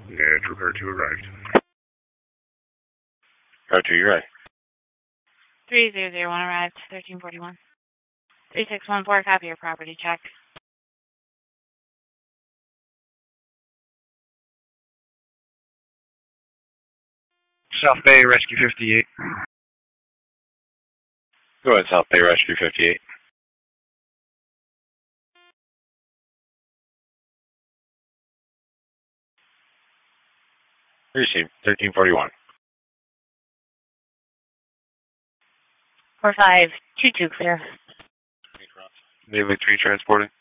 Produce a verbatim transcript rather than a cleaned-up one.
And Repair two arrived. Repair two, you're right. three zero zero one arrived, thirteen forty-one. three six one four, copy your property check. South Bay Rescue fifty-eight. Go ahead, South Bay Rescue fifty-eight. Received, thirteen forty-one. four five two two, clear. Navy three transporting.